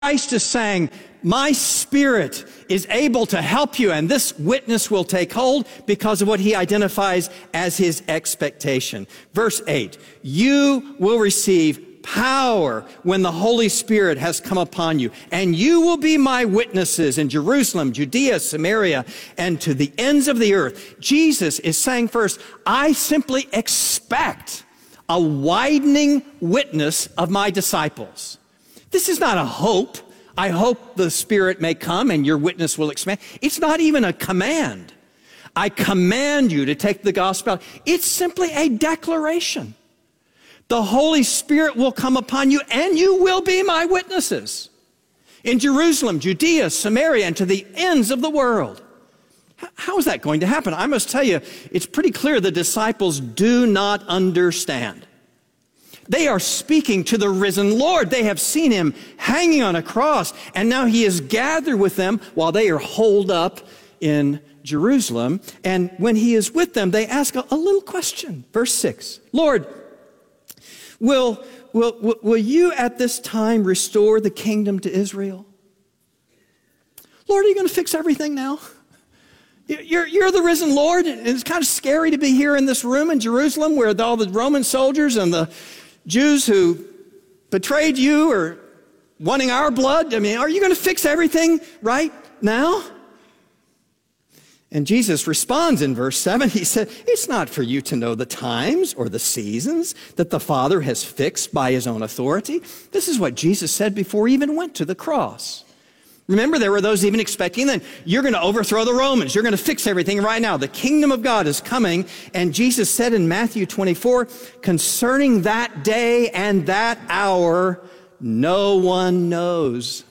Christ is saying, my Spirit is able to help you, and this witness will take hold because of what he identifies as his expectation. Verse 8, you will receive power when the Holy Spirit has come upon you, and you will be my witnesses in Jerusalem, Judea, Samaria, and to the ends of the earth. Jesus is saying first, I simply expect a widening witness of my disciples. This is not a hope. I hope the Spirit may come and your witness will expand. It's not even a command. I command you to take the gospel out. It's simply a declaration. The Holy Spirit will come upon you and you will be my witnesses in Jerusalem, Judea, Samaria, and to the ends of the world. How is that going to happen? I must tell you, it's pretty clear the disciples do not understand. They are speaking to the risen Lord. They have seen him hanging on a cross, and now he is gathered with them while they are holed up in Jerusalem. And when he is with them, they ask a little question. Verse 6, Lord, will you at this time restore the kingdom to Israel? Lord, are you going to fix everything now? You're the risen Lord, and it's kind of scary to be here in this room in Jerusalem where all the Roman soldiers and the Jews who betrayed you are wanting our blood. I mean, are you going to fix everything right now? And Jesus responds in verse 7. He said, it's not for you to know the times or the seasons that the Father has fixed by his own authority. This is what Jesus said before he even went to the cross. Remember, there were those even expecting that you're going to overthrow the Romans. You're going to fix everything right now. The kingdom of God is coming. And Jesus said in Matthew 24, concerning that day and that hour, no one knows.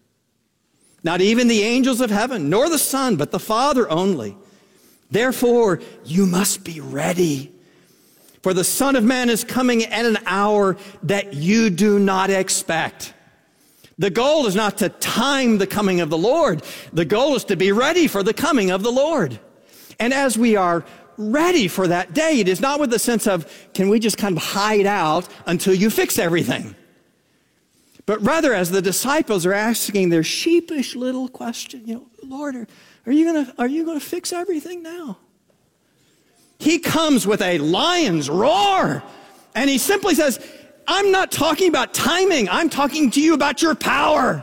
Not even the angels of heaven, nor the Son, but the Father only. Therefore, you must be ready. For the Son of Man is coming at an hour that you do not expect. The goal is not to time the coming of the Lord. The goal is to be ready for the coming of the Lord. And as we are ready for that day, it is not with the sense of, can we just kind of hide out until you fix everything? But rather, as the disciples are asking their sheepish little question, Lord, are you going to fix everything now? He comes with a lion's roar, and he simply says, I'm not talking about timing. I'm talking to you about your power.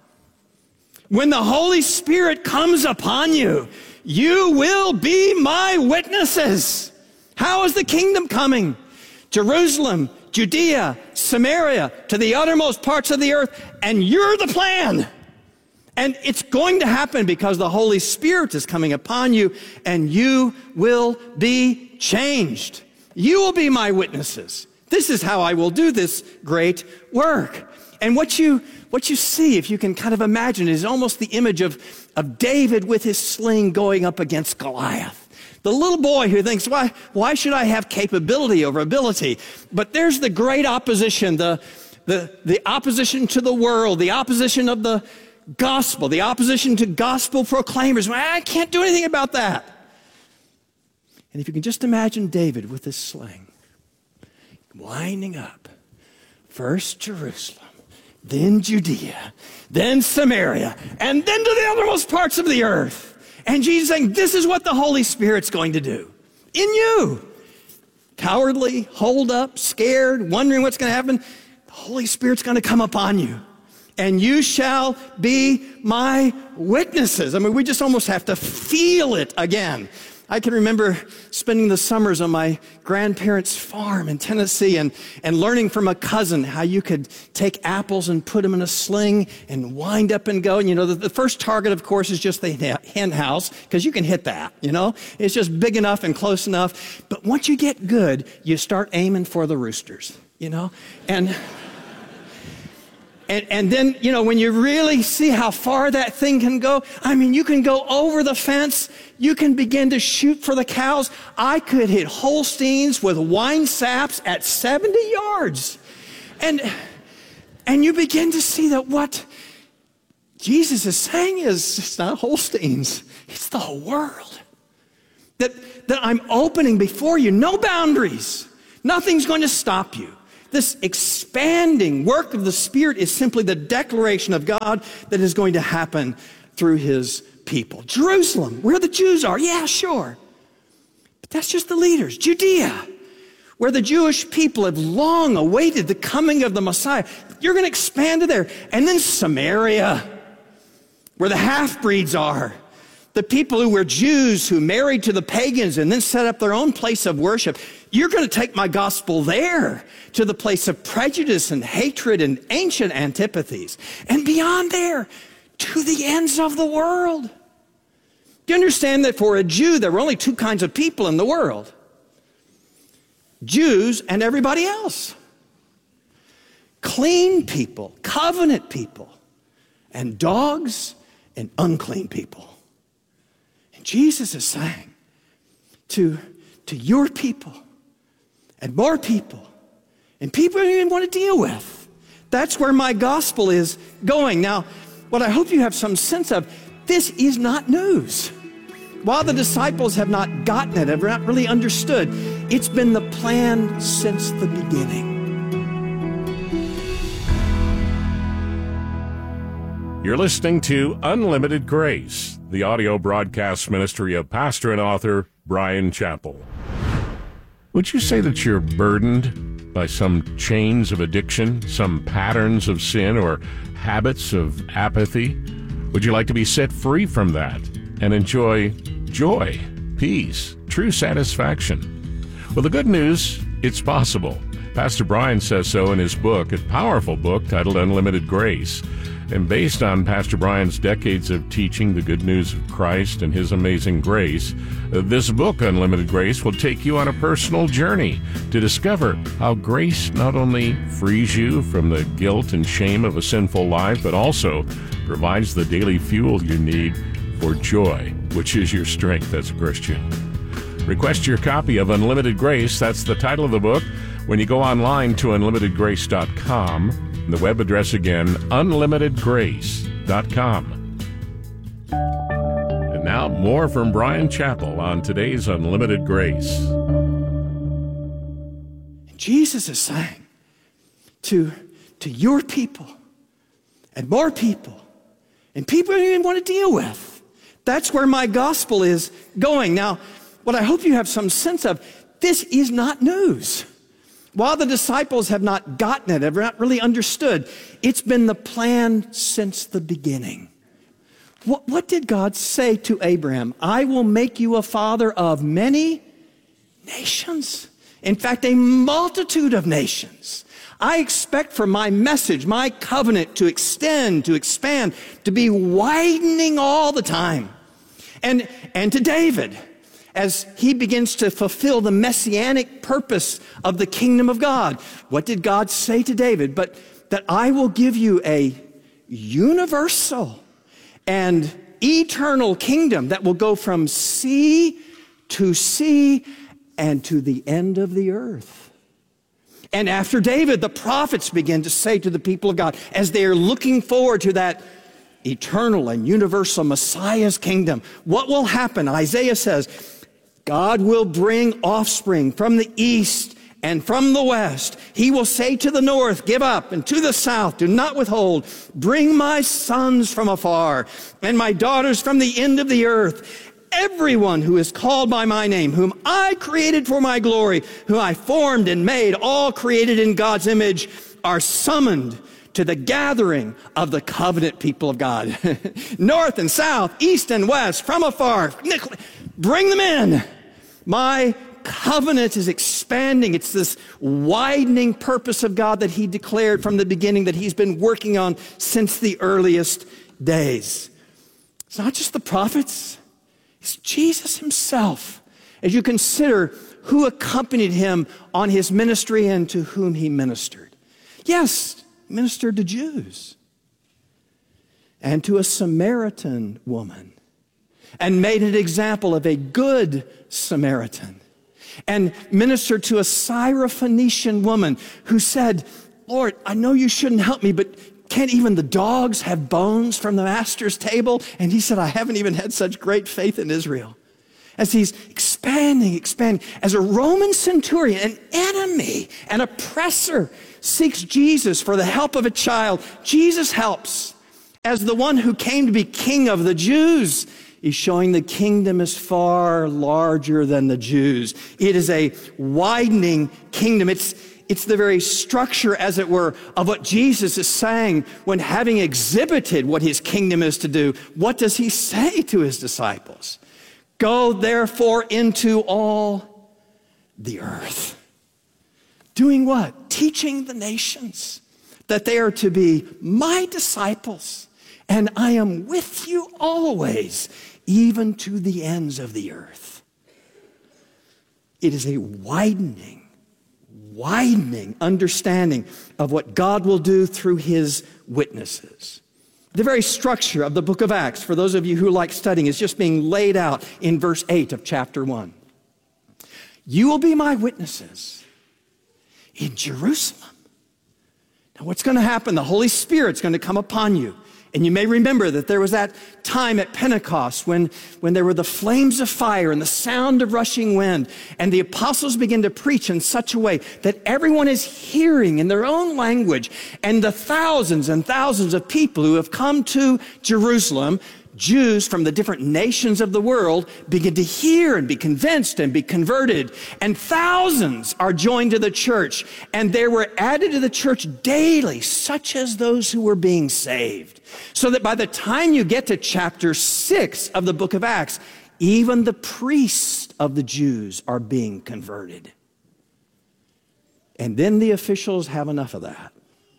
When the Holy Spirit comes upon you, you will be my witnesses. How is the kingdom coming? Jerusalem, Judea, Samaria, to the uttermost parts of the earth, and you're the plan. And it's going to happen because the Holy Spirit is coming upon you, and you will be changed. You will be my witnesses. This is how I will do this great work. And what you see, if you can kind of imagine, is almost the image of David with his sling going up against Goliath. The little boy who thinks, why should I have capability over ability? But there's the great opposition, the opposition to the world, the opposition of the gospel, the opposition to gospel proclaimers. I can't do anything about that. And if you can just imagine David with his sling, winding up, first Jerusalem, then Judea, then Samaria, and then to the uttermost parts of the earth. And Jesus saying, this is what the Holy Spirit's going to do in you. Cowardly, holed up, scared, wondering what's going to happen. The Holy Spirit's going to come upon you. And you shall be my witnesses. I mean, we just almost have to feel it again. I can remember spending the summers on my grandparents' farm in Tennessee and learning from a cousin how you could take apples and put them in a sling and wind up and go. And, the first target, of course, is just the hen house because you can hit that, It's just big enough and close enough. But once you get good, you start aiming for the roosters, And then, when you really see how far that thing can go, you can go over the fence. You can begin to shoot for the cows. I could hit Holsteins with wine saps at 70 yards. And you begin to see that what Jesus is saying is, it's not Holsteins. It's the whole world. That I'm opening before you. No boundaries. Nothing's going to stop you. This expanding work of the Spirit is simply the declaration of God that is going to happen through his people. Jerusalem, where the Jews are, yeah, sure. But that's just the leaders. Judea, where the Jewish people have long awaited the coming of the Messiah. You're going to expand to there. And then Samaria, where the half-breeds are. The people who were Jews who married to the pagans and then set up their own place of worship. You're going to take my gospel there to the place of prejudice and hatred and ancient antipathies. And beyond there, to the ends of the world. Do you understand that for a Jew, there were only two kinds of people in the world? Jews and everybody else. Clean people, covenant people, and dogs and unclean people. And Jesus is saying to your people and more people and people you even want to deal with, that's where my gospel is going. Now, what I hope you have some sense of, this is not news. While the disciples have not gotten it, have not really understood, it's been the plan since the beginning. You're listening to Unlimited Grace, the audio broadcast ministry of pastor and author Bryan Chapell. Would you say that you're burdened by some chains of addiction, some patterns of sin, or habits of apathy? Would you like to be set free from that and enjoy joy, peace, true satisfaction? Well, the good news, it's possible. Pastor Bryan says so in his book, a powerful book titled Unlimited Grace. And based on Pastor Bryan's decades of teaching the good news of Christ and his amazing grace, this book, Unlimited Grace, will take you on a personal journey to discover how grace not only frees you from the guilt and shame of a sinful life, but also provides the daily fuel you need for joy, which is your strength as a Christian. Request your copy of Unlimited Grace. That's the title of the book when you go online to unlimitedgrace.com. The web address again, unlimitedgrace.com. And now more from Bryan Chapell on today's Unlimited Grace. Jesus is saying to your people and more people and people you even want to deal with, that's where my gospel is going. Now, what I hope you have some sense of, this is not news. While the disciples have not gotten it, have not really understood, it's been the plan since the beginning. What did God say to Abraham? I will make you a father of many nations. In fact, a multitude of nations. I expect for my message, my covenant to extend, to expand, to be widening all the time. And to David, as he begins to fulfill the messianic purpose of the kingdom of God. What did God say to David? But that I will give you a universal and eternal kingdom that will go from sea to sea and to the end of the earth. And after David, the prophets begin to say to the people of God, as they are looking forward to that eternal and universal Messiah's kingdom, what will happen? Isaiah says, God will bring offspring from the east and from the west. He will say to the north, give up, and to the south, do not withhold. Bring my sons from afar and my daughters from the end of the earth. Everyone who is called by my name, whom I created for my glory, whom I formed and made, all created in God's image, are summoned to the gathering of the covenant people of God. North and south, east and west, from afar, bring them in. My covenant is expanding. It's this widening purpose of God that he declared from the beginning, that he's been working on since the earliest days. It's not just the prophets. It's Jesus himself. As you consider who accompanied him on his ministry and to whom he ministered. Yes, ministered to Jews and to a Samaritan woman, and made an example of a good Samaritan, and ministered to a Syrophoenician woman who said, Lord, I know you shouldn't help me, but can't even the dogs have bones from the master's table? And he said, I haven't even had such great faith in Israel. as he's expanding, as a Roman centurion, an enemy, an oppressor, seeks Jesus for the help of a child, Jesus helps. As the one who came to be king of the Jews, he's showing the kingdom is far larger than the Jews. It is a widening kingdom. It's the very structure, as it were, of what Jesus is saying when, having exhibited what his kingdom is to do, what does he say to his disciples? Go therefore into all the earth. Doing what? Teaching the nations that they are to be my disciples, and I am with you always, even to the ends of the earth. It is a widening understanding of what God will do through his witnesses. The very structure of the book of Acts, for those of you who like studying, is just being laid out in verse 8 of chapter 1. You will be my witnesses in Jerusalem. Now what's going to happen? The Holy Spirit's going to come upon you. And you may remember that there was that time at Pentecost when there were the flames of fire and the sound of rushing wind, and the apostles began to preach in such a way that everyone is hearing in their own language. And the thousands and thousands of people who have come to Jerusalem, Jews from the different nations of the world, begin to hear and be convinced and be converted. And thousands are joined to the church. And there were added to the church daily, such as those who were being saved. So that by the time you get to chapter 6 of the book of Acts, even the priests of the Jews are being converted. And then the officials have enough of that.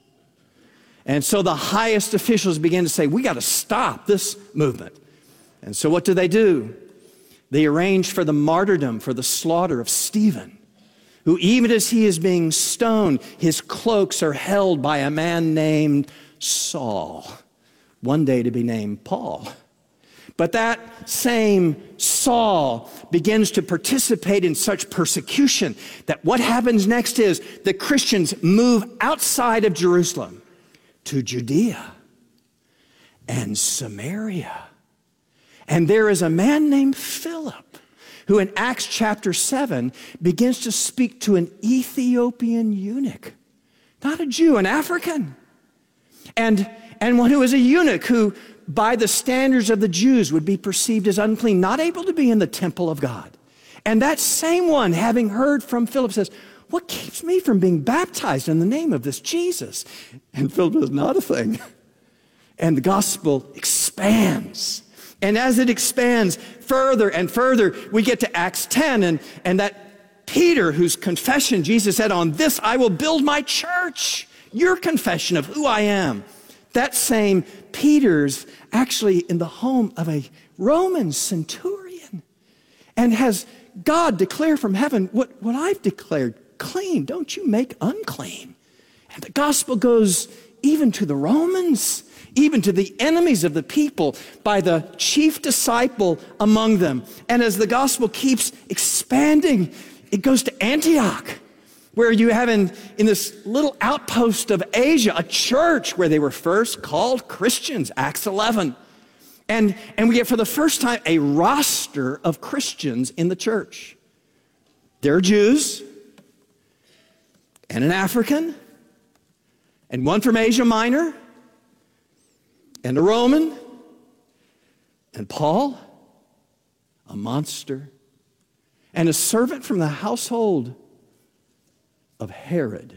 And so the highest officials begin to say, we got to stop this movement. And so what do? They arrange for the martyrdom, for the slaughter of Stephen, who even as he is being stoned, his cloaks are held by a man named Saul, one day to be named Paul. But that same Saul begins to participate in such persecution that what happens next is the Christians move outside of Jerusalem to Judea and Samaria. And there is a man named Philip who in Acts chapter 7 begins to speak to an Ethiopian eunuch, not a Jew, an African. And one who is a eunuch who by the standards of the Jews would be perceived as unclean, not able to be in the temple of God. And that same one, having heard from Philip, says, what keeps me from being baptized in the name of this Jesus? And Philip says, not a thing. And the gospel expands. And as it expands further and further, we get to Acts 10 and that Peter, whose confession Jesus said, on this I will build my church. Your confession of who I am. That same Peter's actually in the home of a Roman centurion and has God declare from heaven, what I've declared clean, don't you make unclean. And the gospel goes even to the Romans, even to the enemies of the people by the chief disciple among them. And as the gospel keeps expanding, it goes to Antioch, where you have in this little outpost of Asia, a church where they were first called Christians, Acts 11. And we get for the first time a roster of Christians in the church. There are Jews, and an African, and one from Asia Minor, and a Roman, and Paul, a monster, and a servant from the household of Herod,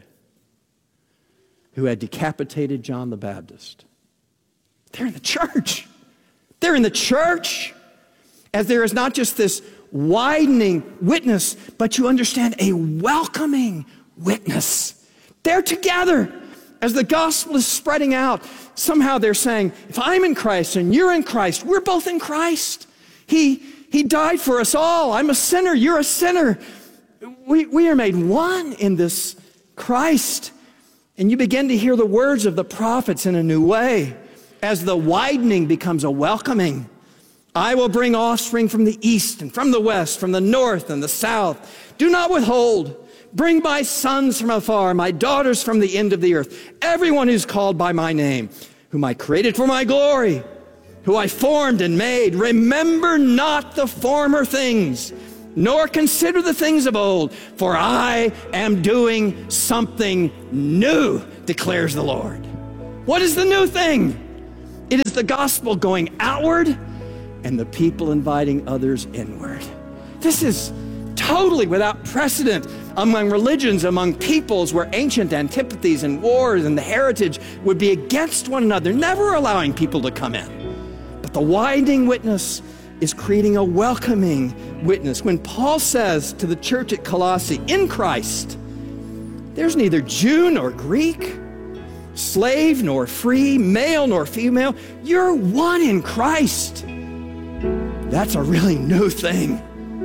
who had decapitated John the Baptist. They're in the church. They're in the church. As there is not just this widening witness, but you understand a welcoming witness. They're together. As the gospel is spreading out, somehow they're saying, if I'm in Christ and you're in Christ, we're both in Christ. He died for us all. I'm a sinner. You're a sinner. We are made one in this Christ. And you begin to hear the words of the prophets in a new way as the widening becomes a welcoming. I will bring offspring from the east and from the west, from the north and the south. Do not withhold. Bring my sons from afar, my daughters from the end of the earth. Everyone who's called by my name, whom I created for my glory. who I formed and made. Remember not the former things, nor consider the things of old, for I am doing something new, declares the Lord. What is the new thing? It is the gospel going outward and the people inviting others inward. This is totally without precedent among religions, among peoples, where ancient antipathies and wars and the heritage would be against one another, never allowing people to come in. But the widening witness is creating a welcoming witness. When Paul says to the church at Colossae, in Christ, there's neither Jew nor Greek, slave nor free, male nor female. You're one in Christ. That's a really new thing.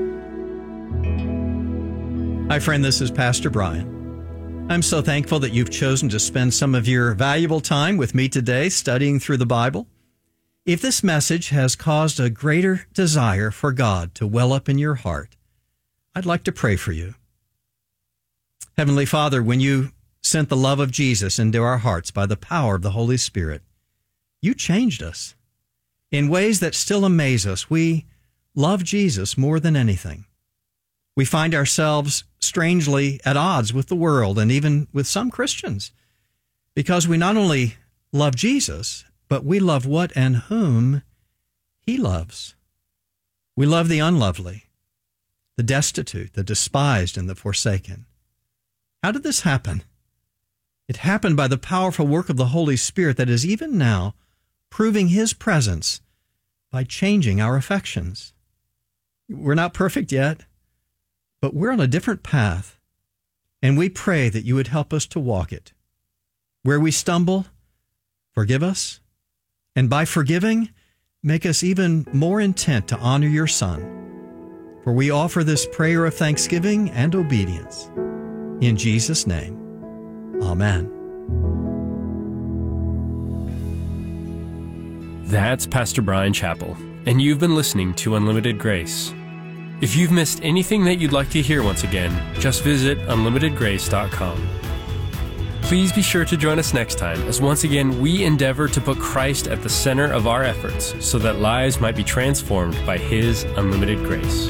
Hi, friend, this is Pastor Brian. I'm so thankful that you've chosen to spend some of your valuable time with me today studying through the Bible. If this message has caused a greater desire for God to well up in your heart, I'd like to pray for you. Heavenly Father, when you sent the love of Jesus into our hearts by the power of the Holy Spirit, you changed us in ways that still amaze us. We love Jesus more than anything. We find ourselves strangely at odds with the world and even with some Christians because we not only love Jesus, but we love what and whom he loves. We love the unlovely, the destitute, the despised, and the forsaken. How did this happen? It happened by the powerful work of the Holy Spirit that is even now proving his presence by changing our affections. We're not perfect yet, but we're on a different path, and we pray that you would help us to walk it. Where we stumble, forgive us, and by forgiving, make us even more intent to honor your Son. For we offer this prayer of thanksgiving and obedience. In Jesus' name, amen. That's Pastor Brian Chappell, and you've been listening to Unlimited Grace. If you've missed anything that you'd like to hear once again, just visit unlimitedgrace.com. Please be sure to join us next time as once again we endeavor to put Christ at the center of our efforts so that lives might be transformed by His unlimited grace.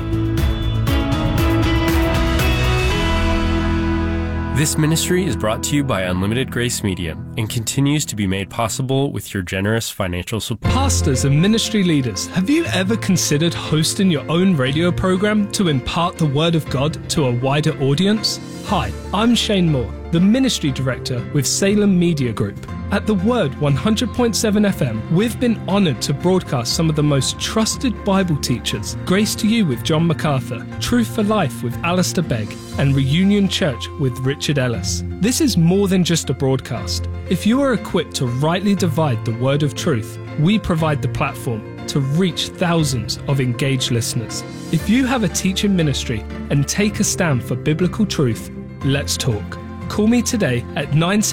This ministry is brought to you by Unlimited Grace Media and continues to be made possible with your generous financial support. Pastors and ministry leaders, have you ever considered hosting your own radio program to impart the Word of God to a wider audience? Hi, I'm Shane Moore, the Ministry Director with Salem Media Group. At The Word 100.7 FM, we've been honored to broadcast some of the most trusted Bible teachers, Grace to You with John MacArthur, Truth for Life with Alistair Begg, and Reunion Church with Richard Ellis. This is more than just a broadcast. If you are equipped to rightly divide the word of truth, we provide the platform to reach thousands of engaged listeners. If you have a teaching ministry and take a stand for biblical truth, let's talk. Call me today at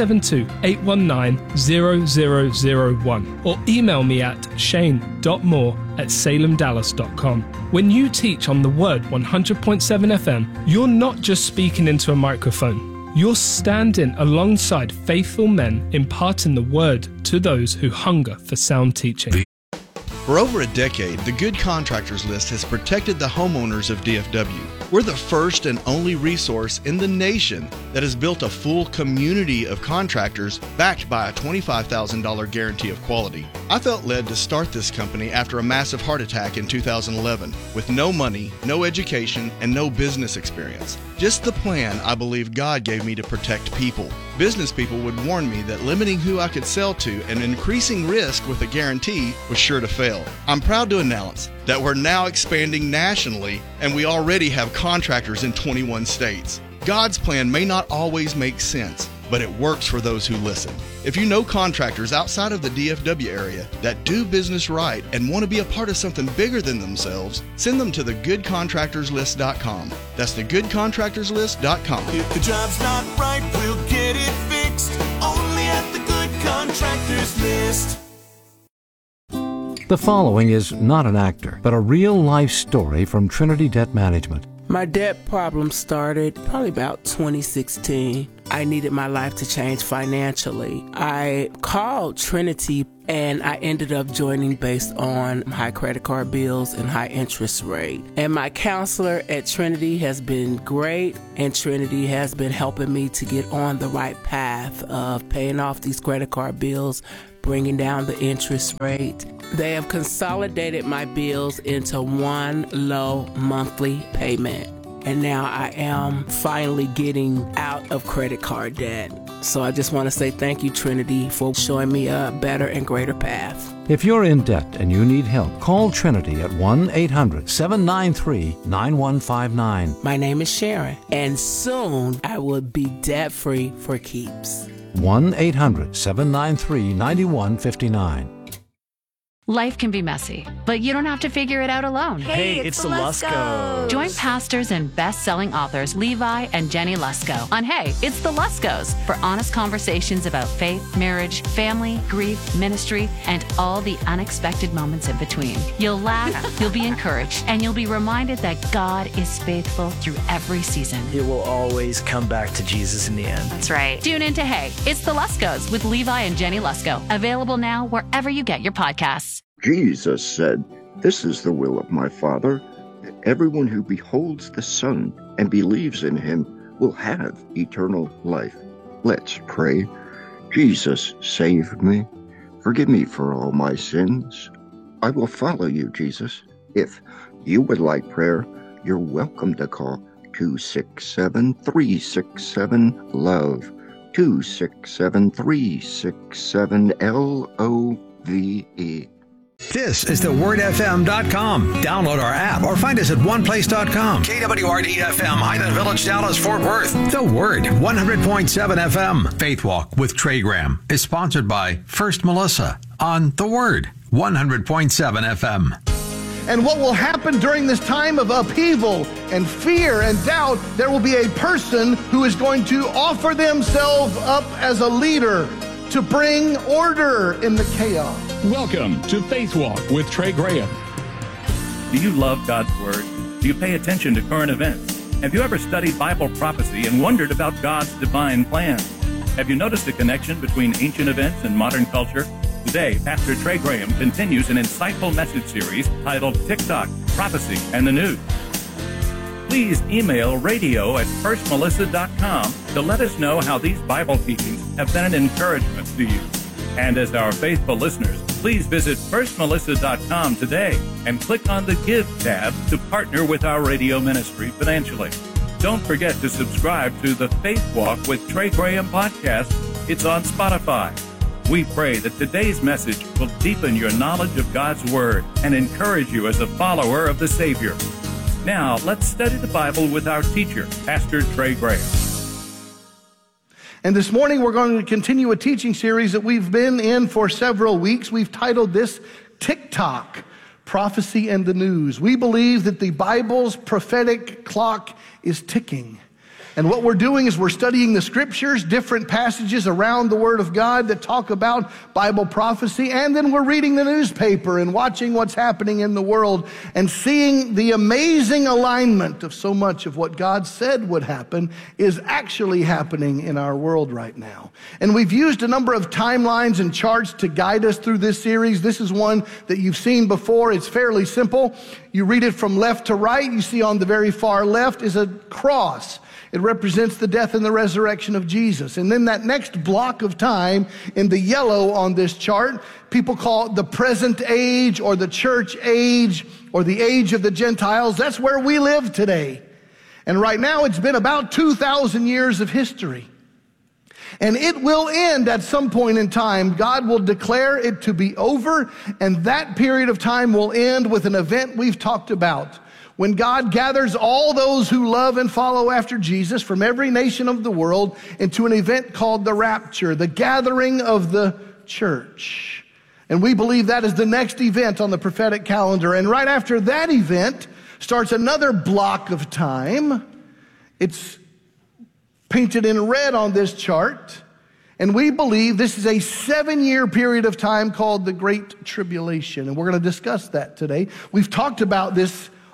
972-819-0001 or email me at shane.moore@salemdallas.com. When you teach on The Word 100.7 FM, you're not just speaking into a microphone. You're standing alongside faithful men imparting the Word to those who hunger for sound teaching. For over a decade, the Good Contractors List has protected the homeowners of DFW. We're the first and only resource in the nation that has built a full community of contractors backed by a $25,000 guarantee of quality. I felt led to start this company after a massive heart attack in 2011 with no money, no education, and no business experience. Just the plan I believe God gave me to protect people. Business people would warn me that limiting who I could sell to and increasing risk with a guarantee was sure to fail. I'm proud to announce that we're now expanding nationally and we already have contractors in 21 states. God's plan may not always make sense, but it works for those who listen. If you know contractors outside of the DFW area that do business right and want to be a part of something bigger than themselves, send them to thegoodcontractorslist.com. That's thegoodcontractorslist.com. If the job's not right, we'll get it fixed. Only at the Good Contractors List. The following is not an actor, but a real-life story from Trinity Debt Management. My debt problem started probably about 2016. I needed my life to change financially. I called Trinity and I ended up joining based on high credit card bills and high interest rate. And my counselor at Trinity has been great, and Trinity has been helping me to get on the right path of paying off these credit card bills, bringing down the interest rate. They have consolidated my bills into one low monthly payment. And now I am finally getting out of credit card debt. So I just want to say thank you, Trinity, for showing me a better and greater path. If you're in debt and you need help, call Trinity at 1-800-793-9159. My name is Sharon, and soon I will be debt-free for keeps. 1-800-793-9159. Life can be messy, but you don't have to figure it out alone. Hey, it's the Luskos. Join pastors and best-selling authors Levi and Jenny Lusko on Hey, It's the Luskos for honest conversations about faith, marriage, family, grief, ministry, and all the unexpected moments in between. You'll laugh, you'll be encouraged, and you'll be reminded that God is faithful through every season. It will always come back to Jesus in the end. That's right. Tune in to Hey, It's the Luskos with Levi and Jenny Lusko. Available now wherever you get your podcasts. Jesus said, "This is the will of my Father, that everyone who beholds the Son and believes in him will have eternal life." Let's pray. Jesus, save me. Forgive me for all my sins. I will follow you, Jesus. If you would like prayer, you're welcome to call 267-367-LOVE, 267-367-LOVE. This is thewordfm.com. Download our app or find us at oneplace.com. KWRD-FM, Highland Village, Dallas, Fort Worth. The Word, 100.7 FM. Faith Walk with Trey Graham is sponsored by First Melissa on The Word, 100.7 FM. And what will happen during this time of upheaval and fear and doubt, there will be a person who is going to offer themselves up as a leader to bring order in the chaos. Welcome to Faith Walk with Trey Graham. Do you love God's Word? Do you pay attention to current events? Have you ever studied Bible prophecy and wondered about God's divine plan? Have you noticed a connection between ancient events and modern culture? Today, Pastor Trey Graham continues an insightful message series titled TikTok, Prophecy, and the News. Please email radio@firstmelissa.com to let us know how these Bible teachings have been an encouragement to you. And as our faithful listeners, please visit firstmelissa.com today and click on the Give tab to partner with our radio ministry financially. Don't forget to subscribe to the Faith Walk with Trey Graham podcast. It's on Spotify. We pray that today's message will deepen your knowledge of God's Word and encourage you as a follower of the Savior. Now, let's study the Bible with our teacher, Pastor Trey Graham. And this morning we're going to continue a teaching series that we've been in for several weeks. We've titled this TikTok, Prophecy and the News. We believe that the Bible's prophetic clock is ticking. And what we're doing is we're studying the scriptures, different passages around the Word of God that talk about Bible prophecy, and then we're reading the newspaper and watching what's happening in the world and seeing the amazing alignment of so much of what God said would happen is actually happening in our world right now. And we've used a number of timelines and charts to guide us through this series. This is one that you've seen before. It's fairly simple. You read it from left to right. You see on the very far left is a cross. It represents the death and the resurrection of Jesus. And then that next block of time in the yellow on this chart, people call it the present age or the church age or the age of the Gentiles. That's where we live today. And right now it's been about 2,000 years of history. And it will end at some point in time. God will declare it to be over, and that period of time will end with an event we've talked about. When God gathers all those who love and follow after Jesus from every nation of the world into an event called the rapture, the gathering of the church. And we believe that is the next event on the prophetic calendar. And right after that event starts another block of time. It's painted in red on this chart. And we believe this is a 7-year period of time called the Great Tribulation. And we're going to discuss that today. We've talked about this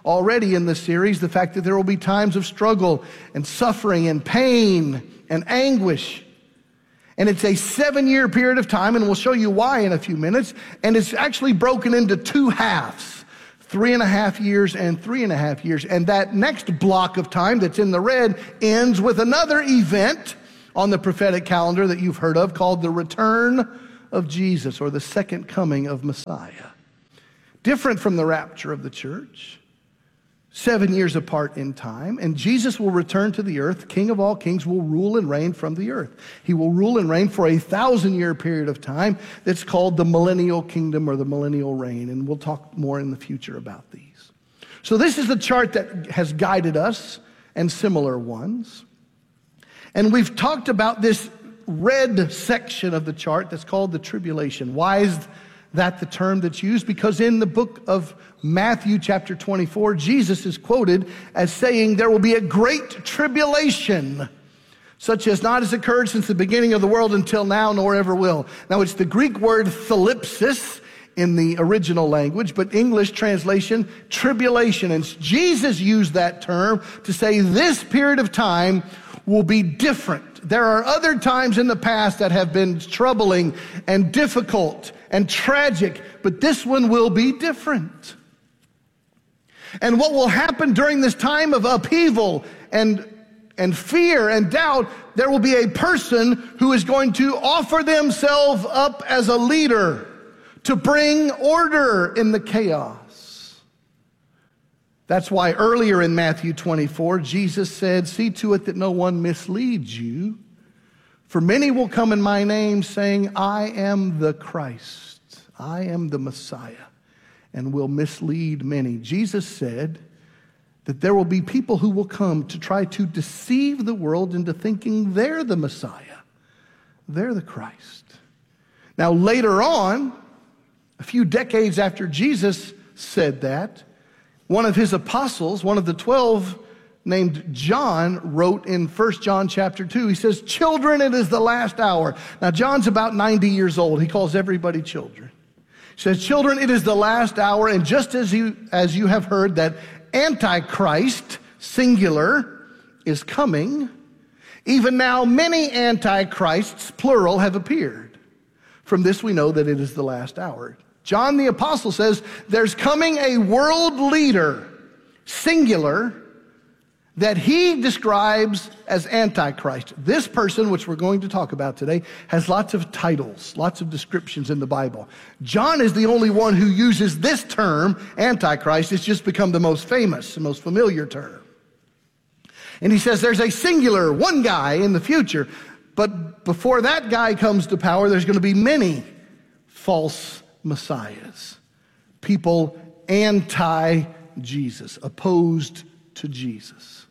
already in this series, the fact that there will be times of struggle and suffering and pain and anguish. And it's a 7-year period of time, and we'll show you why in a few minutes. And it's actually broken into 2 halves, 3.5 years and 3.5 years. And that next block of time that's in the red ends with another event on the prophetic calendar that you've heard of called the return of Jesus, or the second coming of Messiah. Different from the rapture of the church. 7 years apart in time, and Jesus will return to the earth. King of all kings will rule and reign from the earth. He will rule and reign for a 1,000-year period of time that's called the millennial kingdom or the millennial reign, and we'll talk more in the future about these. So this is the chart that has guided us and similar ones. And we've talked about this red section of the chart that's called the tribulation. Why is that the term that's used? Because in the book of Matthew chapter 24, Jesus is quoted as saying there will be a great tribulation, such as not has occurred since the beginning of the world until now, nor ever will. Now it's the Greek word thalipsis in the original language, but English translation, tribulation. And Jesus used that term to say this period of time will be different. There are other times in the past that have been troubling and difficult and tragic, but this one will be different. And what will happen during this time of upheaval and fear and doubt, there will be a person who is going to offer themselves up as a leader to bring order in the chaos. That's why earlier in Matthew 24, Jesus said, "See to it that no one misleads you. For many will come in my name saying, I am the Christ, I am the Messiah, and will mislead many." Jesus said that there will be people who will come to try to deceive the world into thinking they're the Messiah, they're the Christ. Now later on, a few decades after Jesus said that, one of his apostles, one of the 12, named John, wrote in 1 John chapter 2, he says, "Children, it is the last hour." Now, John's about 90 years old. He calls everybody children. He says, "Children, it is the last hour, and just as you have heard that Antichrist, singular, is coming, even now many Antichrists, plural, have appeared. From this we know that it is the last hour." John the apostle says, there's coming a world leader, singular, that he describes as Antichrist. This person, which we're going to talk about today, has lots of titles, lots of descriptions in the Bible. John is the only one who uses this term, Antichrist. It's just become the most famous, the most familiar term. And he says there's a singular, one guy in the future, but before that guy comes to power, there's going to be many false messiahs, people anti-Jesus, opposed to Jesus.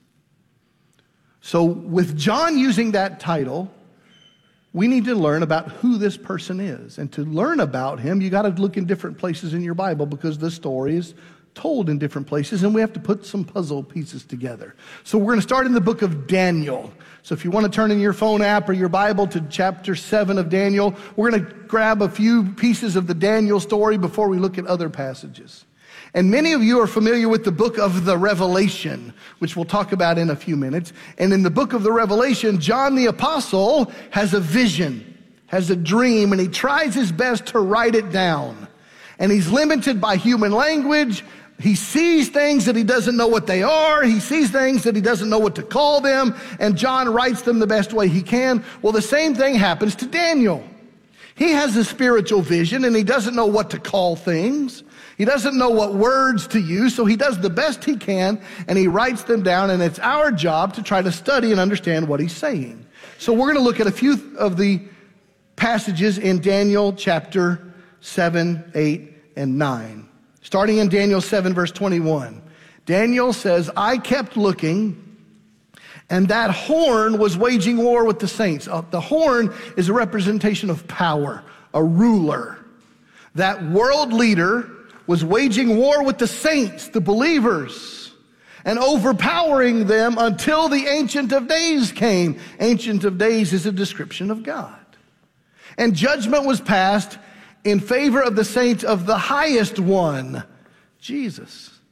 So with John using that title, we need to learn about who this person is. And to learn about him, you got to look in different places in your Bible because the story is told in different places, and we have to put some puzzle pieces together. So we're going to start in the book of Daniel. So if you want to turn in your phone app or your Bible to chapter 7 of Daniel, we're going to grab a few pieces of the Daniel story before we look at other passages. And many of you are familiar with the book of the Revelation, which we'll talk about in a few minutes. And in the book of the Revelation, John the Apostle has a vision, has a dream, and he tries his best to write it down. And he's limited by human language. He sees things that he doesn't know what they are. He sees things that he doesn't know what to call them. And John writes them the best way he can. Well, the same thing happens to Daniel. He has a spiritual vision and he doesn't know what to call things. He doesn't know what words to use, so he does the best he can and he writes them down, and it's our job to try to study and understand what he's saying. So we're going to look at a few of the passages in Daniel chapter 7, 8, and 9. Starting in Daniel 7, verse 21. Daniel says, "I kept looking, and that horn was waging war with the saints." The horn is a representation of power, a ruler. That world leader was waging war with the saints, the believers, and overpowering them until the Ancient of Days came. Ancient of Days is a description of God. And judgment was passed in favor of the saints of the highest one, Jesus.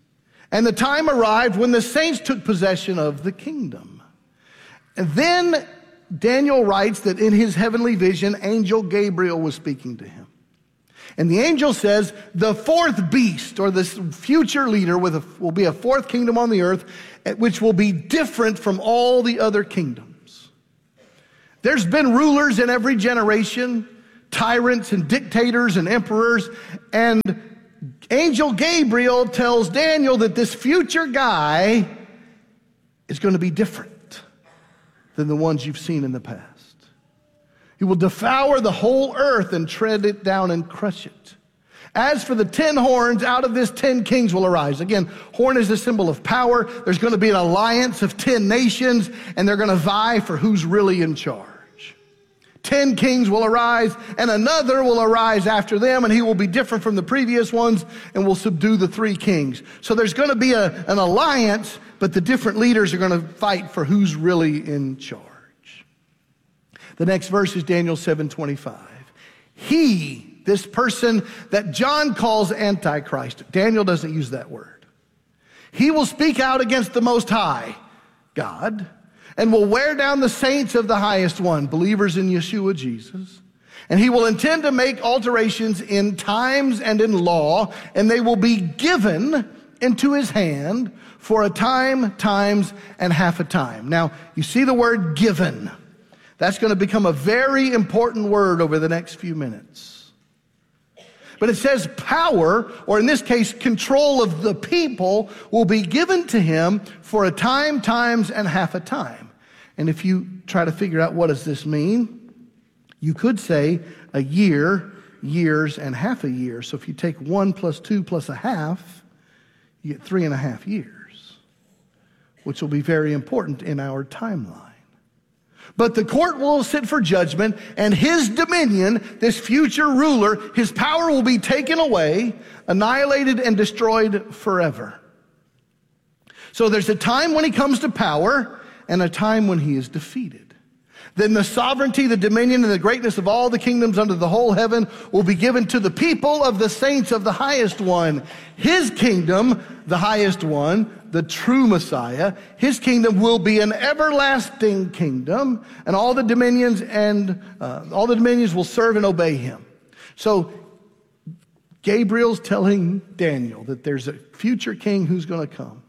And the time arrived when the saints took possession of the kingdom. And then Daniel writes that in his heavenly vision, angel Gabriel was speaking to him. And the angel says, the fourth beast, or this future leader, will be a fourth kingdom on the earth, which will be different from all the other kingdoms. There's been rulers in every generation, tyrants and dictators and emperors, and angel Gabriel tells Daniel that this future guy is going to be different than the ones you've seen in the past. He will devour the whole earth and tread it down and crush it. As for the 10 horns, out of this 10 kings will arise. Again, horn is a symbol of power. There's going to be an alliance of 10 nations, and they're going to vie for who's really in charge. 10 kings will arise, and another will arise after them, and he will be different from the previous ones and will subdue the 3 kings. So there's going to be an alliance, but the different leaders are going to fight for who's really in charge. The next verse is Daniel 7:25. He, this person that John calls Antichrist, Daniel doesn't use that word. He will speak out against the Most High, God, and will wear down the saints of the highest one, believers in Yeshua Jesus. And he will intend to make alterations in times and in law, and they will be given into his hand for a time, times, and half a time. Now, you see the word given. That's going to become a very important word over the next few minutes. But it says power, or in this case, control of the people, will be given to him for a time, times, and half a time. And if you try to figure out what does this mean, you could say a year, years, and half a year. So if you take 1 plus 2 plus a half, you get 3.5 years, which will be very important in our timeline. But the court will sit for judgment, and his dominion, this future ruler, his power will be taken away, annihilated, and destroyed forever. So there's a time when he comes to power and a time when he is defeated. Then the sovereignty, the dominion, and the greatness of all the kingdoms under the whole heaven will be given to the people of the saints of the highest one. His kingdom, the highest one, the true Messiah, his kingdom will be an everlasting kingdom, and all the dominions will serve and obey him. So Gabriel's telling Daniel that there's a future king who's going to come,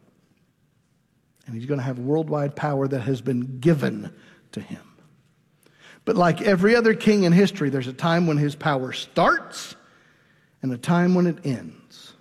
and he's going to have worldwide power that has been given to him. But like every other king in history, there's a time when his power starts and a time when it ends.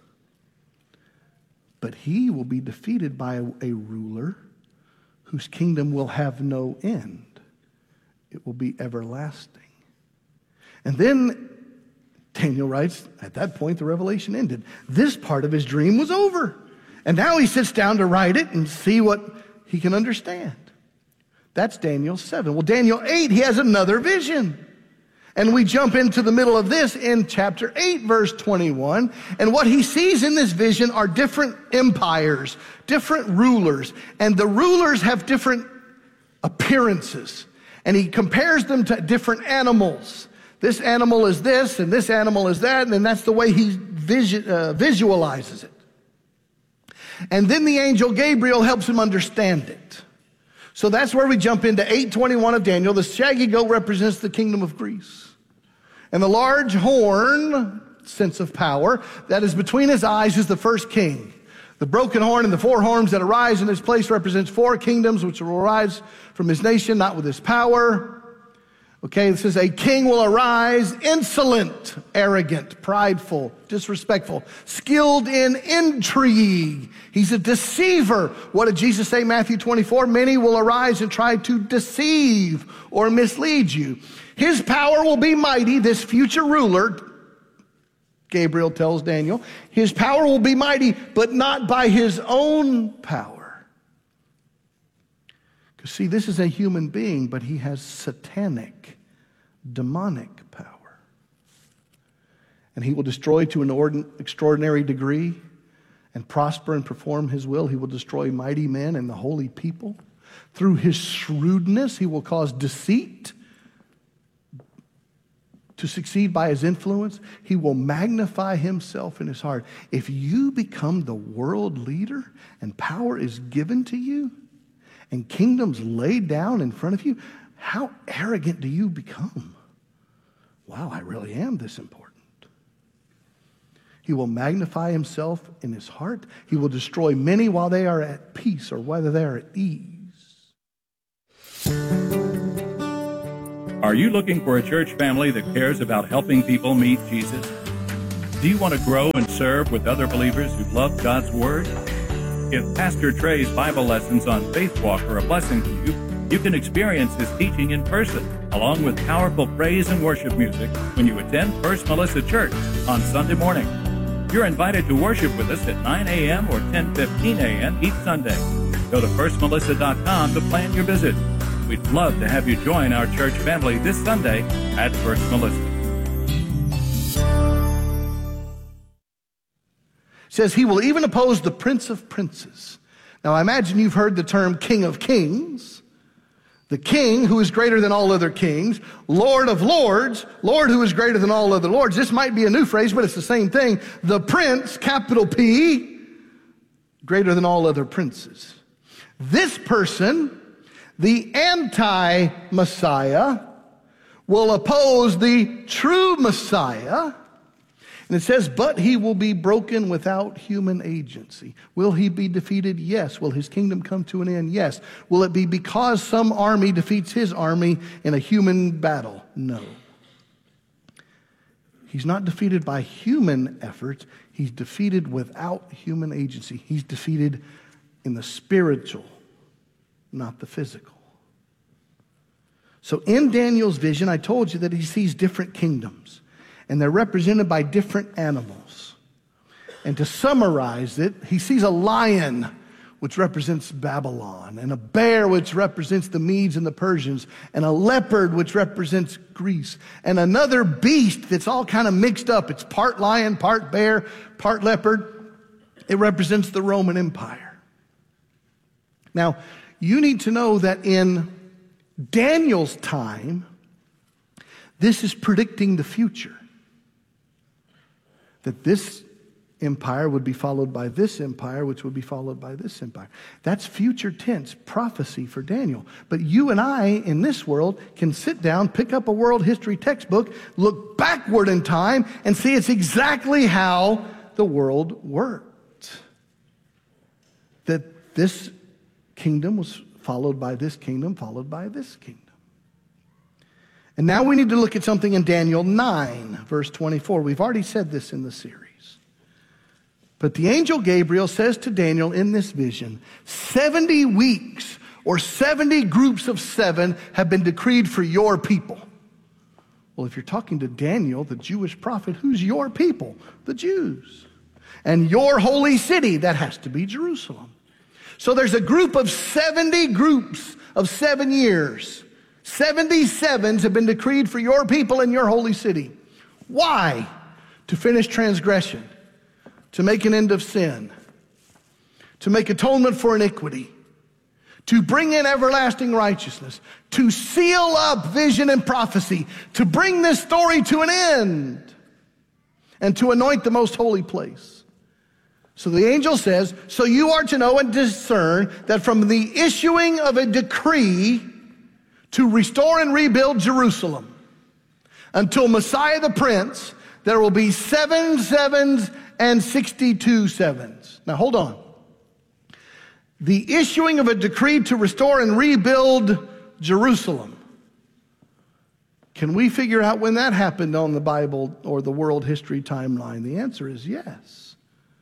But he will be defeated by a ruler whose kingdom will have no end. It will be everlasting. And then Daniel writes, at that point the revelation ended. This part of his dream was over. And now he sits down to write it and see what he can understand. That's Daniel 7. Well, Daniel 8, he has another vision. And we jump into the middle of this in chapter 8, verse 21. And what he sees in this vision are different empires, different rulers. And the rulers have different appearances. And he compares them to different animals. This animal is this, and this animal is that, and that's the way he visualizes it. And then the angel Gabriel helps him understand it. So that's where we jump into 8:21 of Daniel. The shaggy goat represents the kingdom of Greece. And the large horn, sense of power, that is between his eyes is the first king. The broken horn and the 4 horns that arise in his place represents 4 kingdoms which will arise from his nation, not with his power. Okay, this is a king will arise, insolent, arrogant, prideful, disrespectful, skilled in intrigue. He's a deceiver. What did Jesus say in Matthew 24? Many will arise and try to deceive or mislead you. His power will be mighty, this future ruler, Gabriel tells Daniel. His power will be mighty, but not by his own power. Because see, this is a human being, but he has satanic, demonic power. And he will destroy to an extraordinary degree and prosper and perform his will. He will destroy mighty men and the holy people. Through his shrewdness, he will cause deceit to succeed by his influence. He will magnify himself in his heart. If you become the world leader and power is given to you and kingdoms laid down in front of you, how arrogant do you become? Wow, I really am this important. He will magnify himself in his heart. He will destroy many while they are at peace or whether they are at ease. Are you looking for a church family that cares about helping people meet Jesus? Do you want to grow and serve with other believers who love God's Word? If Pastor Trey's Bible lessons on Faith Walk are a blessing to you, you can experience his teaching in person, along with powerful praise and worship music when you attend First Melissa Church on Sunday morning. You're invited to worship with us at 9 a.m. or 10:15 a.m. each Sunday. Go to firstmelissa.com to plan your visit. We'd love to have you join our church family this Sunday at First Melissa. It says he will even oppose the Prince of Princes. Now I imagine you've heard the term King of Kings. The King who is greater than all other kings, Lord of Lords, Lord who is greater than all other lords. This might be a new phrase, but it's the same thing. The Prince, capital P, greater than all other princes. This person, the anti-Messiah, will oppose the true Messiah. And it says, but he will be broken without human agency. Will he be defeated? Yes. Will his kingdom come to an end? Yes. Will it be because some army defeats his army in a human battle? No. He's not defeated by human efforts. He's defeated without human agency. He's defeated in the spiritual, not the physical. So in Daniel's vision, I told you that he sees different kingdoms. And they're represented by different animals. And to summarize it, he sees a lion, which represents Babylon, and a bear, which represents the Medes and the Persians, and a leopard, which represents Greece, and another beast that's all kind of mixed up. It's part lion, part bear, part leopard. It represents the Roman Empire. Now, you need to know that in Daniel's time, this is predicting the future. That this empire would be followed by this empire, which would be followed by this empire. That's future tense prophecy for Daniel. But you and I, in this world, can sit down, pick up a world history textbook, look backward in time, and see it's exactly how the world worked. That this kingdom was followed by this kingdom, followed by this kingdom. And now we need to look at something in Daniel 9, verse 24. We've already said this in the series. But the angel Gabriel says to Daniel in this vision, 70 weeks or 70 groups of 7 have been decreed for your people. Well, if you're talking to Daniel, the Jewish prophet, who's your people? The Jews. And your holy city, that has to be Jerusalem. So there's a group of 70 groups of 7 years. 77s have been decreed for your people and your holy city. Why? To finish transgression, to make an end of sin, to make atonement for iniquity, to bring in everlasting righteousness, to seal up vision and prophecy, to bring this story to an end, and to anoint the most holy place. So the angel says, so you are to know and discern that from the issuing of a decree to restore and rebuild Jerusalem until Messiah the Prince, there will be 7 sevens and 62 sevens. Now hold on. The issuing of a decree to restore and rebuild Jerusalem. Can we figure out when that happened on the Bible or the world history timeline? The answer is yes.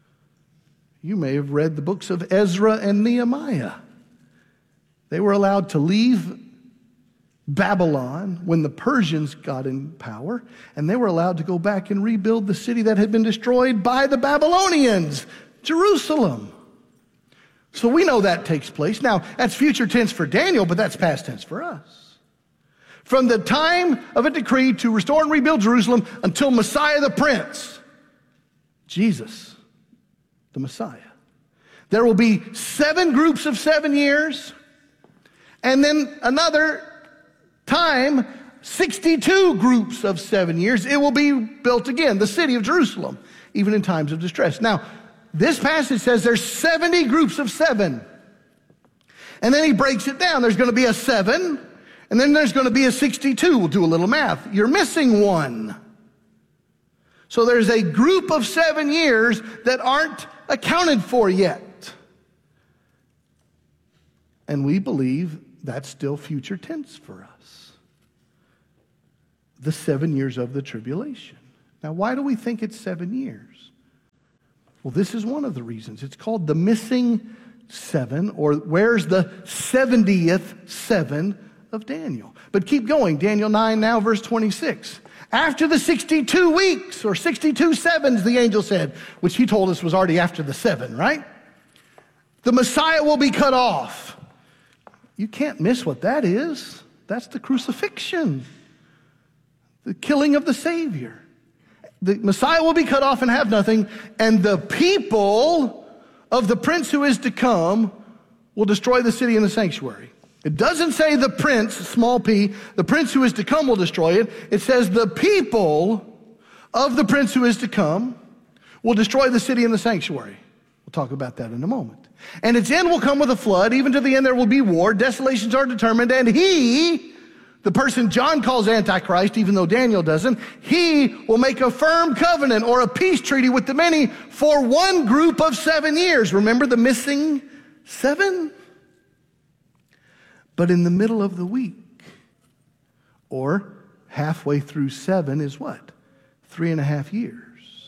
You may have read the books of Ezra and Nehemiah. They were allowed to leave Babylon when the Persians got in power, and they were allowed to go back and rebuild the city that had been destroyed by the Babylonians, Jerusalem. So we know that takes place. Now, that's future tense for Daniel, but that's past tense for us. From the time of a decree to restore and rebuild Jerusalem until Messiah the Prince, Jesus, the Messiah. There will be 7 groups of 7 years, and then another time 62 groups of 7 years, it will be built again, the city of Jerusalem, even in times of distress. Now, this passage says there's 70 groups of 7. And then he breaks it down. There's going to be a 7, and then there's going to be a 62. We'll do a little math. You're missing 1. So there's a group of 7 years that aren't accounted for yet. And we believe that's still future tense for us. The 7 years of the tribulation. Now, why do we think it's 7 years? Well, this is one of the reasons. It's called the missing 7, or where's the 70th 7 of Daniel. But keep going. Daniel 9 now, verse 26. After the 62 weeks, or 62 sevens, the angel said, which he told us was already after the 7, right? The Messiah will be cut off. You can't miss what that is. That's the crucifixion, the killing of the Savior. The Messiah will be cut off and have nothing, and the people of the prince who is to come will destroy the city and the sanctuary. It doesn't say the prince, small p, the prince who is to come will destroy it. It says the people of the prince who is to come will destroy the city and the sanctuary. We'll talk about that in a moment. And its end will come with a flood. Even to the end there will be war. Desolations are determined. And he, the person John calls Antichrist, even though Daniel doesn't, he will make a firm covenant or a peace treaty with the many for one group of 7 years. Remember the missing 7? But in the middle of the week, or halfway through 7 is what? 3.5 years.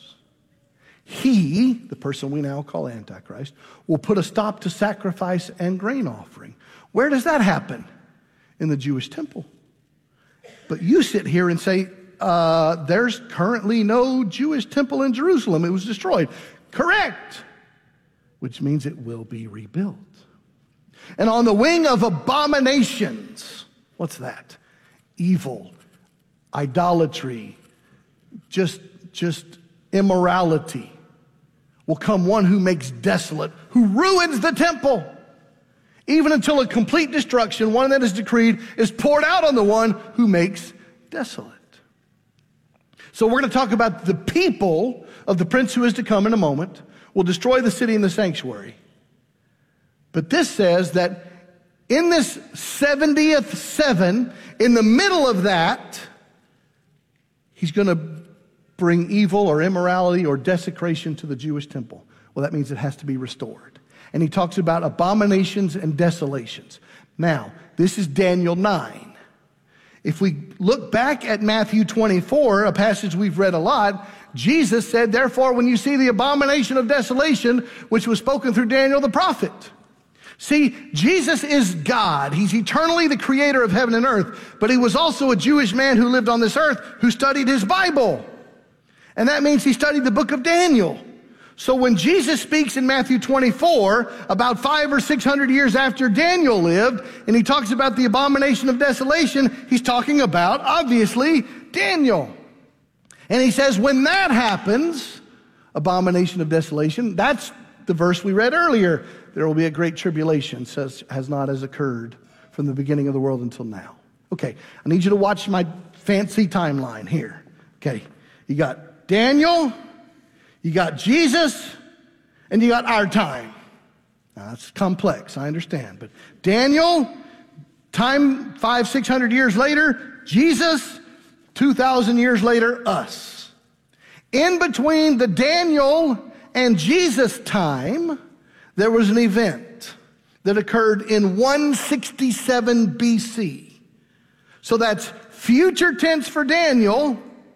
He, the person we now call Antichrist, will put a stop to sacrifice and grain offering. Where does that happen? In the Jewish temple. But you sit here and say, there's currently no Jewish temple in Jerusalem. It was destroyed. Correct. Which means it will be rebuilt. And on the wing of abominations, what's that? Evil, idolatry, just immorality, will come one who makes desolate, who ruins the temple. Even until a complete destruction, one that is decreed, is poured out on the one who makes desolate. So we're going to talk about the people of the prince who is to come in a moment, will destroy the city and the sanctuary. But this says that in this 70th 7, in the middle of that, he's going to bring evil or immorality or desecration to the Jewish temple. Well, that means it has to be restored. And he talks about abominations and desolations. Now, this is Daniel 9. If we look back at Matthew 24, a passage we've read a lot, Jesus said, therefore, when you see the abomination of desolation, which was spoken through Daniel the prophet. See, Jesus is God. He's eternally the creator of heaven and earth, but he was also a Jewish man who lived on this earth who studied his Bible. And that means he studied the book of Daniel. So when Jesus speaks in Matthew 24, about 500 or 600 years after Daniel lived, and he talks about the abomination of desolation, he's talking about, obviously, Daniel. And he says, when that happens, abomination of desolation, that's the verse we read earlier. There will be a great tribulation, such as not as occurred from the beginning of the world until now. Okay, I need you to watch my fancy timeline here. Okay, you got Daniel, you got Jesus, and you got our time. Now, that's complex, I understand. But Daniel, time 500-600 years later, Jesus, 2,000 years later, us. In between the Daniel and Jesus time, there was an event that occurred in 167 BC. So that's future tense for Daniel,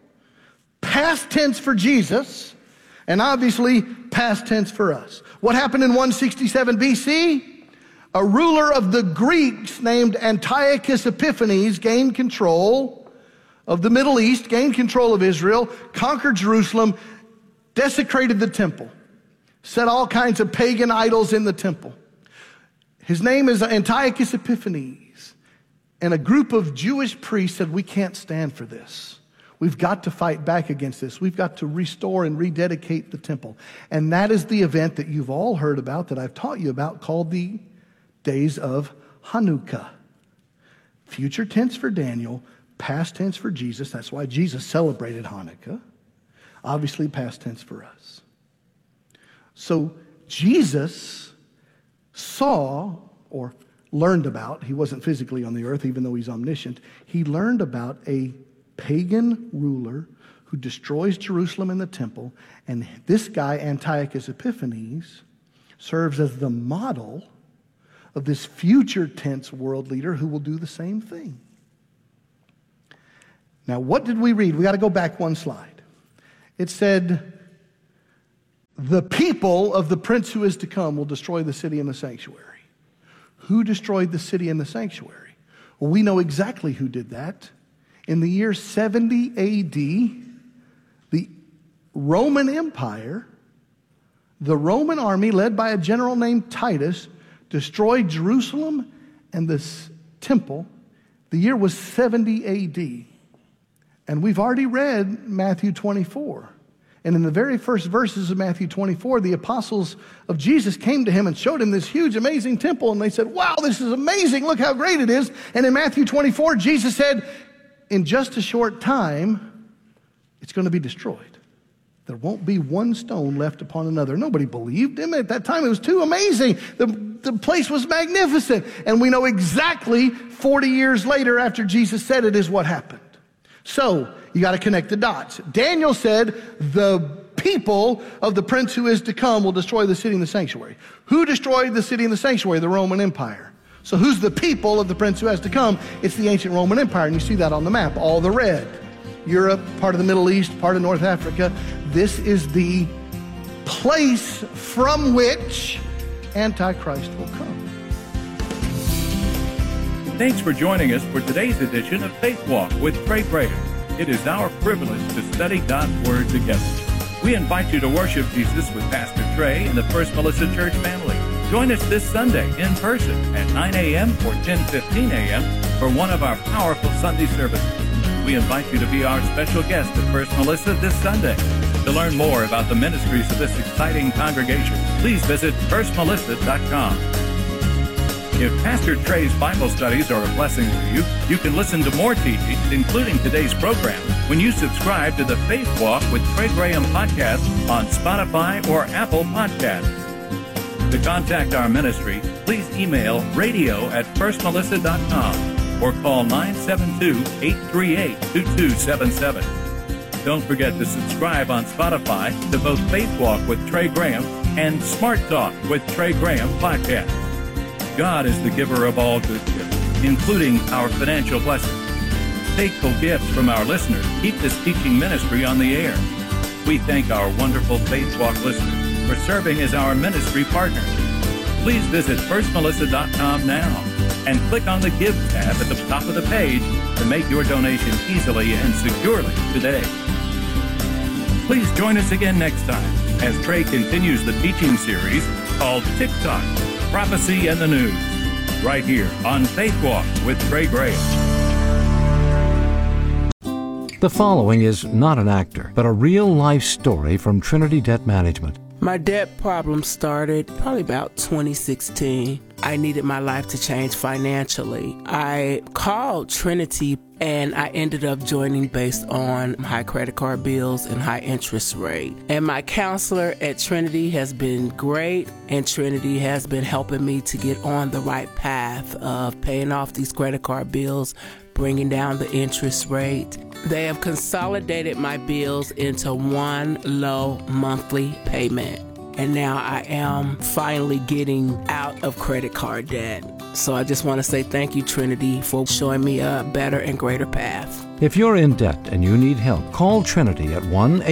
past tense for Jesus, and obviously past tense for us. What happened in 167 BC? A ruler of the Greeks named Antiochus Epiphanes gained control of the Middle East, gained control of Israel, conquered Jerusalem, desecrated the temple, set all kinds of pagan idols in the temple. His name is Antiochus Epiphanes. And a group of Jewish priests said, we can't stand for this. We've got to fight back against this. We've got to restore and rededicate the temple. And that is the event that you've all heard about, that I've taught you about, called the Days of Hanukkah. Future tense for Daniel, Past tense for Jesus. That's why Jesus celebrated Hanukkah. Obviously past tense for us. So Jesus saw or learned about, he wasn't physically on the earth even though he's omniscient, he learned about a pagan ruler who destroys Jerusalem and the temple, and this guy, Antiochus Epiphanes, serves as the model of this future tense world leader who will do the same thing. Now, what did we read? We got to go back one slide. It said, the people of the prince who is to come will destroy the city and the sanctuary. Who destroyed the city and the sanctuary? Well, we know exactly who did that. In the year 70 A.D., the Roman Empire, the Roman army led by a general named Titus, destroyed Jerusalem and the temple. The year was 70 A.D. And we've already read Matthew 24. And in the very first verses of Matthew 24, the apostles of Jesus came to him and showed him this huge, amazing temple. And they said, wow, this is amazing. Look how great it is. And in Matthew 24, Jesus said, in just a short time, it's going to be destroyed. There won't be one stone left upon another. Nobody believed him. At that time, it was too amazing. The place was magnificent. And we know exactly 40 years later after Jesus said it is what happened. So, you got to connect the dots. Daniel said, the people of the prince who is to come will destroy the city and the sanctuary. Who destroyed the city and the sanctuary? The Roman Empire. So who's the people of the prince who has to come? It's the ancient Roman Empire, and you see that on the map, all the red. Europe, part of the Middle East, part of North Africa. This is the place from which Antichrist will come. Thanks for joining us for today's edition of Faith Walk with Trey Graham. It is our privilege to study God's Word together. We invite you to worship Jesus with Pastor Trey and the First Melissa Church family. Join us this Sunday in person at 9 a.m. or 10:15 a.m. for one of our powerful Sunday services. We invite you to be our special guest at First Melissa this Sunday. To learn more about the ministries of this exciting congregation, please visit firstmelissa.com. If Pastor Trey's Bible studies are a blessing to you, you can listen to more teachings, including today's program, when you subscribe to the Faith Walk with Trey Graham podcast on Spotify or Apple Podcasts. To contact our ministry, please email radio@firstmelissa.com or call 972-838-2277. Don't forget to subscribe on Spotify to both Faith Walk with Trey Graham and Smart Talk with Trey Graham podcast. God is the giver of all good gifts, including our financial blessings. Faithful gifts from our listeners keep this teaching ministry on the air. We thank our wonderful Faith Walk listeners for serving as our ministry partners. Please visit firstmelissa.com now and click on the Give tab at the top of the page to make your donation easily and securely today. Please join us again next time as Trey continues the teaching series called TikTok, Prophecy and the News, right here on Faith Walk with Trey Graham. The following is not an actor, but a real-life story from Trinity Debt Management. My debt problem started probably about 2016. I needed my life to change financially. I called Trinity and I ended up joining based on high credit card bills and high interest rate. And my counselor at Trinity has been great, and Trinity has been helping me to get on the right path of paying off these credit card bills, bringing down the interest rate. They have consolidated my bills into one low monthly payment. And now I am finally getting out of credit card debt. So I just want to say thank you, Trinity, for showing me a better and greater path. If you're in debt and you need help, call Trinity at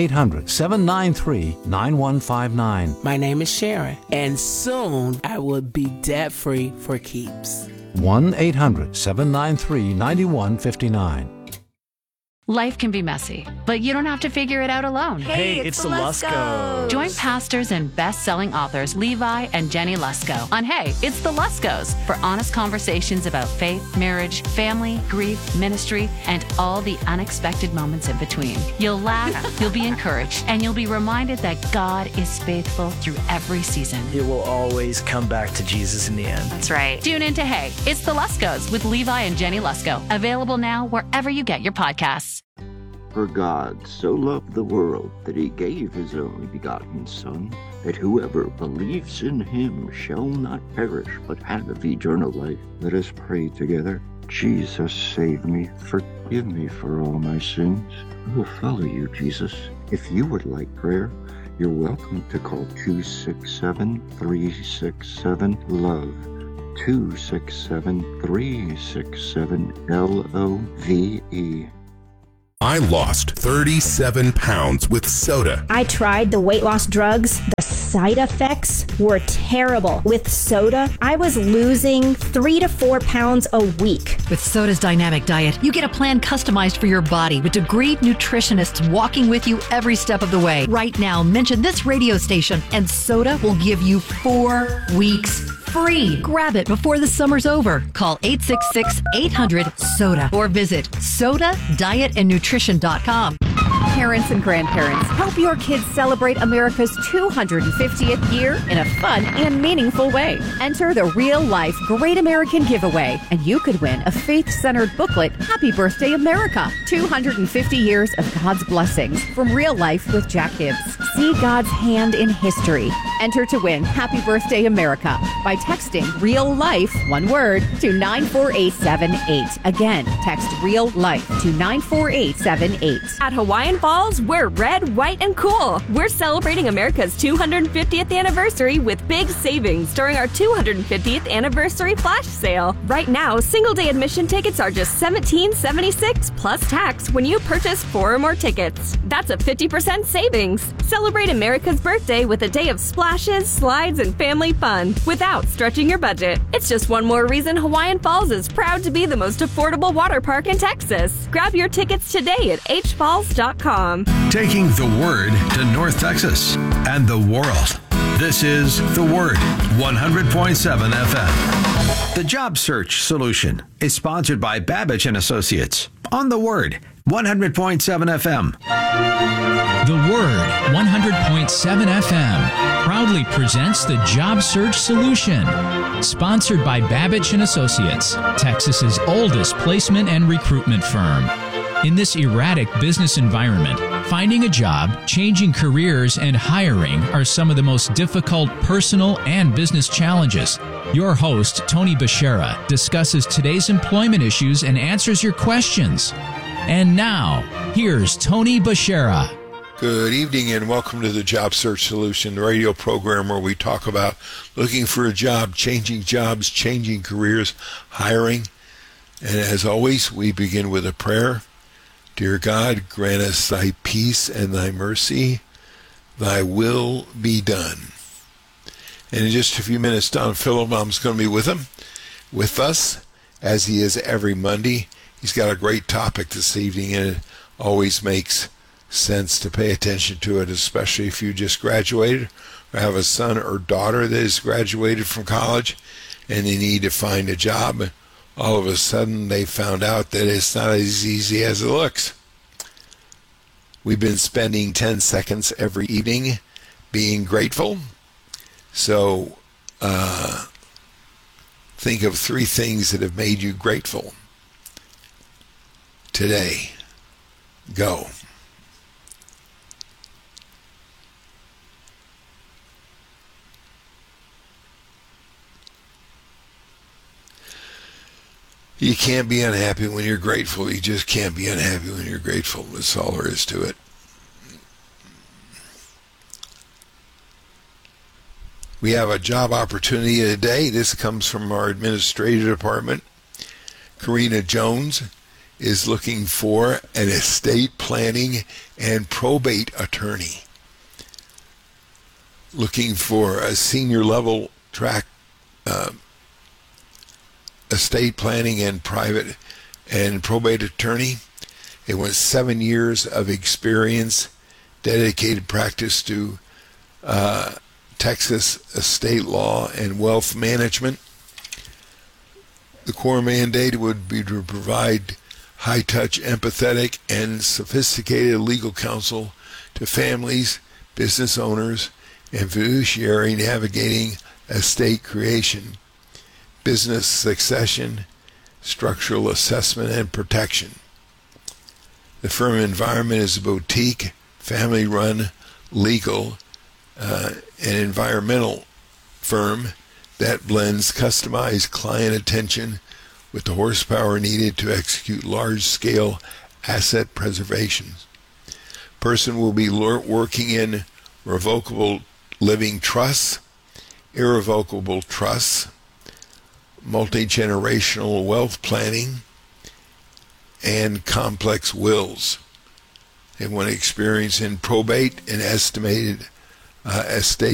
1-800-793-9159. My name is Sharon, and soon I will be debt-free for keeps. 1-800-793-9159. Life can be messy, but you don't have to figure it out alone. Hey, it's the Luskos. Join pastors and best-selling authors Levi and Jenny Lusko on Hey, It's the Luskos for honest conversations about faith, marriage, family, grief, ministry, and all the unexpected moments in between. You'll laugh, you'll be encouraged, and you'll be reminded that God is faithful through every season. It will always come back to Jesus in the end. That's right. Tune in to Hey, It's the Luskos with Levi and Jenny Lusko. Available now wherever you get your podcasts. For God so loved the world that he gave his only begotten Son, that whoever believes in him shall not perish, but have eternal life. Let us pray together. Jesus, save me. Forgive me for all my sins. I will follow you, Jesus. If you would like prayer, you're welcome to call 267-367-LOVE. 267-367-LOVE. I lost 37 pounds with soda. I tried the weight loss drugs. The side effects were terrible. With soda, I was losing 3 to 4 pounds a week. With Soda's dynamic diet, you get a plan customized for your body with degreed nutritionists walking with you every step of the way. Right now, mention this radio station and Soda will give you 4 weeks free. Grab it before the summer's over. Call 866-800-SODA or visit sodadietandnutrition.com. Parents and grandparents, help your kids celebrate America's 250th year in a fun and meaningful way. Enter the Real Life Great American Giveaway, and you could win a faith-centered booklet, Happy Birthday America, 250 years of God's blessings from Real Life with Jack Hibbs. See God's hand in history. Enter to win Happy Birthday America by texting Real Life, one word, to 94878. Again, text Real Life to 94878. At Hawaiian Falls, we're red, white, and cool. We're celebrating America's 250th anniversary with big savings during our 250th anniversary flash sale. Right now, single-day admission tickets are just $17.76 plus tax when you purchase 4 or more tickets. That's a 50% savings. Celebrate America's birthday with a day of splashes, slides, and family fun without stretching your budget. It's just one more reason Hawaiian Falls is proud to be the most affordable water park in Texas. Grab your tickets today at hfalls.com. Taking the Word to North Texas and the world. This is The Word, 100.7 FM. The Job Search Solution is sponsored by Babbage & Associates on The Word, 100.7 FM. The Word, 100.7 FM, proudly presents the Job Search Solution, sponsored by Babbage & Associates, Texas's oldest placement and recruitment firm. In this erratic business environment, finding a job, changing careers, and hiring are some of the most difficult personal and business challenges. Your host, Tony Bashara, discusses today's employment issues and answers your questions. And now, here's Tony Bashara. Good evening and welcome to the Job Search Solution, the radio program where we talk about looking for a job, changing jobs, changing careers, hiring. And as always, we begin with a prayer. Dear God, grant us thy peace and thy mercy. Thy will be done. And in just a few minutes, Don Philemon's going to be with us, as he is every Monday. He's got a great topic this evening, and it always makes sense to pay attention to it, especially if you just graduated or have a son or daughter that has graduated from college and they need to find a job. And all of a sudden they found out that it's not as easy as it looks. We've been spending 10 seconds every evening being grateful. So think of 3 things that have made you grateful today. Go. You can't be unhappy when you're grateful. You just can't be unhappy when you're grateful. That's all there is to it. We have a job opportunity today. This comes from our administrative department. Karina Jones is looking for an estate planning and probate attorney. Looking for a senior level track estate planning and private and probate attorney. They want 7 years of experience, dedicated practice to Texas estate law and wealth management. The core mandate would be to provide high-touch, empathetic, and sophisticated legal counsel to families, business owners, and fiduciary navigating estate creation, business succession, structural assessment, and protection. The firm environment is a boutique, family-run, legal, and environmental firm that blends customized client attention with the horsepower needed to execute large-scale asset preservation. Person will be working in revocable living trusts, irrevocable trusts, multi-generational wealth planning, and complex wills. They want experience in probate and estimated estate